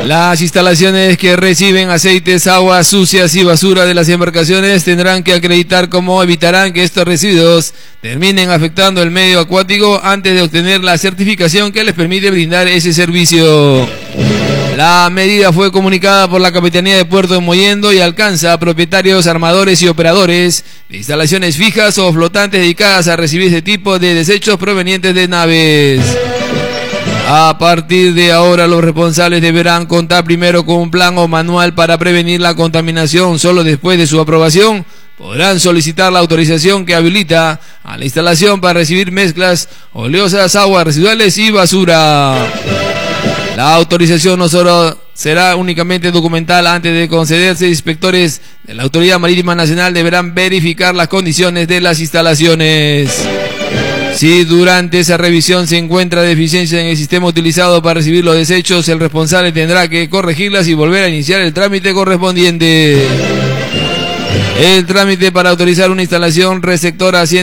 Las instalaciones que reciben aceites, aguas sucias y basura de las embarcaciones tendrán que acreditar cómo evitarán que estos residuos terminen afectando el medio acuático antes de obtener la certificación que les permite brindar ese servicio. La medida fue comunicada por la Capitanía de Puerto de Mollendo y alcanza a propietarios, armadores y operadores de instalaciones fijas o flotantes dedicadas a recibir este tipo de desechos provenientes de naves. A partir de ahora, los responsables deberán contar primero con un plan o manual para prevenir la contaminación. Solo después de su aprobación podrán solicitar la autorización que habilita a la instalación para recibir mezclas oleosas, aguas residuales y basura. La autorización no solo será únicamente documental. Antes de concederse, inspectores de la Autoridad Marítima Nacional deberán verificar las condiciones de las instalaciones. Si durante esa revisión se encuentra deficiencia en el sistema utilizado para recibir los desechos, el responsable tendrá que corregirlas y volver a iniciar el trámite correspondiente. El trámite para autorizar una instalación receptora